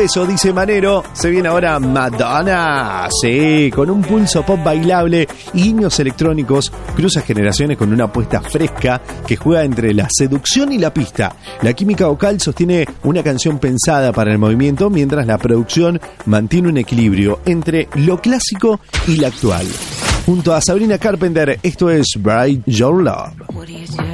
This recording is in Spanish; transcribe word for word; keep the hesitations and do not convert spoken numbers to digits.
beso, dice Manero. Se viene ahora Madonna. Sí, con un pulso pop bailable y guiños electrónicos, cruza generaciones con una apuesta fresca que juega entre la seducción y la pista. La química vocal sostiene una canción pensada para el movimiento, mientras la producción mantiene un equilibrio entre lo clásico y lo actual. Junto a Sabrina Carpenter, esto es Bright Your Love.